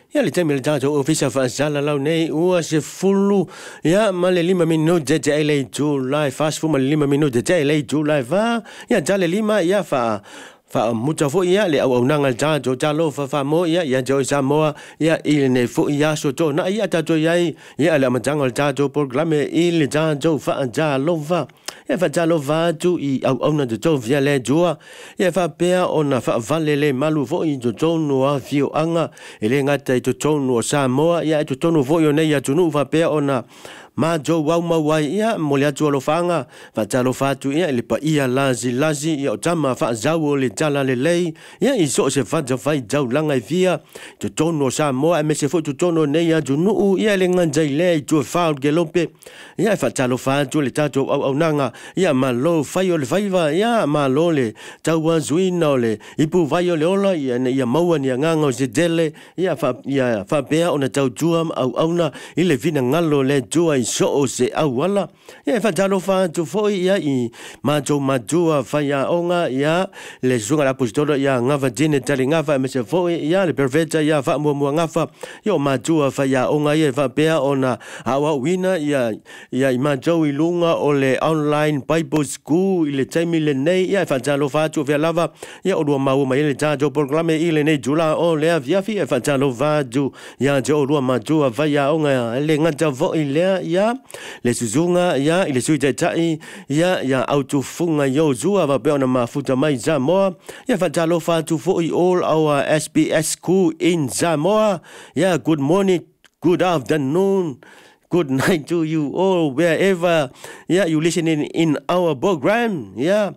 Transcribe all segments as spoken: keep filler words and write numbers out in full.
Ya le teme le tato ofisa fa sala lau nei ua se fulu ya ma le lima minuto te ele July fast fu ma le lima minuto te ele July va ya tale lima ya fa fa muta fo ya le au nanga tato talo fa fa mo ya ya jo Samoa ya ile ne fo ya so to na ya tato ya ya le matanga tato programe ile tato fa ja lo va ya fa talo va tu i au au na to via le jua ya fa pea ona fa valele malu fo i to tonu a fio anga ele ngata i to tonu Samoa ya to tonu fo yo nei ya tunu fa pea ona ma jo wau ma wai ia mo le atu lo fanga fa talo fatu ia le pa ia lazi lazi ia tama fa zau le tala le lei ia i so se fa fai jau langa via to tono Samoa me se fo to tono nei ya tunu ia le nganja le to fa gelope ia fa talo fatu le tato au au nanga ia ma lo fai o le faiva ia ma lo le tau wa zuina le ipu vai o le ola ia ia maua ni nganga o se dele ia fa ia fa bea ona tau tuam au au na ile vina ngalo le tua so o se awala ya fa talo fa tu foi ya i ma jo ma jua fa ya onga ya le zunga la apostolo ya ngava dine tali ngava me se foi ya le perfecta ya fa mo mo ngava yo ma jua fa ya onga ya fa pea ona awa wina ya ya ma jo i lunga o le online bible school ile taimi le nei ya fa talo fa tu fa lava ya o ma o ma ile tato programe ile nei jula o le avia fi fa talo va ju ya jo o ma jua fa ya onga le ngata vo ile ya le suzunga ya ile suite tai ya ya autofunga yo zua va pe ona mafuta mai Samoa ya fatalo fa tu for all our S B S school in Samoa ya good morning good afternoon good night to you all wherever yeah you listening in our program yeah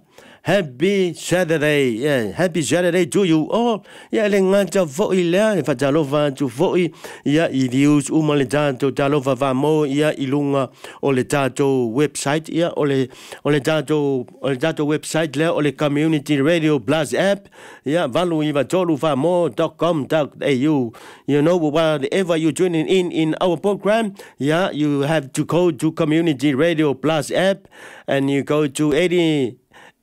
Happy Saturday, yeah. Happy Saturday to you all. Yeah, le ngata foi le fa talo va tu foi ya i views uma le tanto talo va va mo ya ilunga o le tato website ya o le o le tato o le tato website le o le community radio plus app ya valu i va tolu va mo dot com dot a u. You know whatever you tuning in in our program, yeah, you have to go to community radio plus app and you go to eighty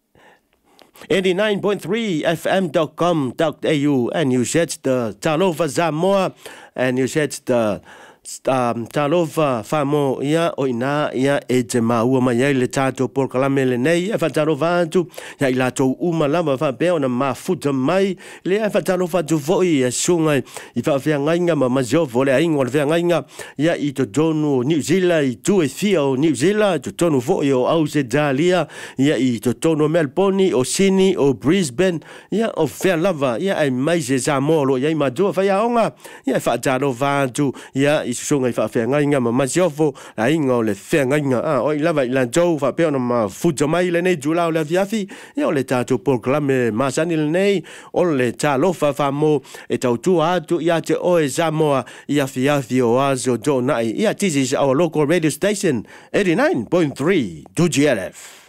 eighty-nine point three F M dot com dot a u and you set the Talofa Samoa and you set the um, Talofa Famo ia o ina ia e te maua mai ai le tato por kalame le nei e whatalofa atu ia i lato uma lama whapea ona mafuta mai le e whatalofa atu foi e sunga i whawhia ngainga ma mazofo le aingo le whia ngainga ia i to tonu New Zealand i tu e fia o New Zealand to tonu foi o Australia ia i to tonu Melbourne o Sydney o Brisbane ia o whia lava ia ai mai se Samoa lo ia i madua whia onga ia e whatalofa atu ia i sunga i whawhia ngainga ma mazofo la ingo le whia ngainga ah, o i lava i lantou whapea ona mafuta mai le nei julao le afiafi ia o le tato proclame masani le nei o le talofa whamo e tautua atu ia te oe Samoa ia afiafi o azo do nai ia this is our local radio station eighty-nine point three two G L F.